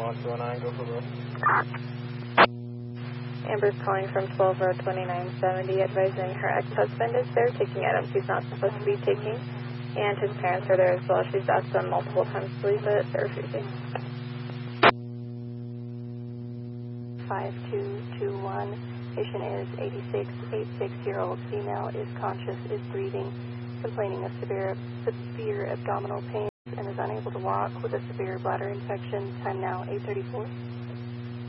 response 209, go for both. Amber's calling from 12 Road 2970, advising her ex-husband is there taking items he's not supposed to be taking, and his parents are there as well. She's asked them multiple times to leave it. They're refusing. 5221, patient is 86-year-old female, is conscious, is breathing, complaining of severe abdominal pain, and is unable to walk with a severe bladder infection. Time now 8:34.